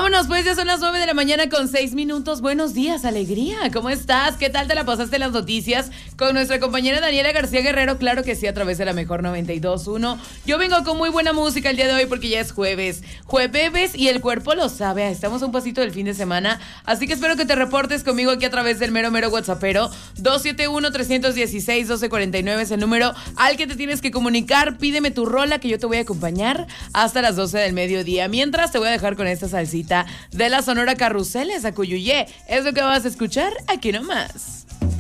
Vámonos, pues ya son las 9 de la mañana con 6 minutos. Buenos días, alegría. ¿Cómo estás? ¿Qué tal te la pasaste en las noticias? Con nuestra compañera Daniela García Guerrero, claro que sí, a través de la mejor 92.1. Yo vengo con muy buena música el día de hoy porque ya es jueves. Jueves y el cuerpo lo sabe. Estamos a un pasito del fin de semana. Así que espero que te reportes conmigo aquí a través del mero WhatsAppero. 271-316-1249 es el número al que te tienes que comunicar. Pídeme tu rola que yo te voy a acompañar hasta las 12 del mediodía. Mientras te voy a dejar con esta salsita de la Sonora Carruseles a Cuyuyé. Es lo que vas a escuchar aquí nomás.